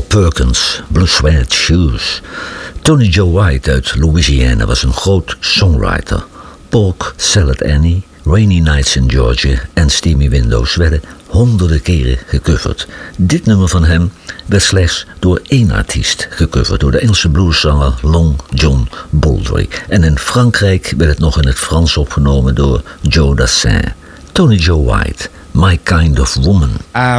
Perkins, Blue Suede Shoes. Tony Joe White uit Louisiana was een groot songwriter. Polk, Salad Annie, Rainy Nights in Georgia en Steamy Windows werden honderden keren gecoverd. Dit nummer van hem werd slechts door één artiest gecoverd, door de Engelse blueszanger Long John Baldry. En in Frankrijk werd het nog in het Frans opgenomen door Joe Dassin. Tony Joe White, My Kind of Woman. I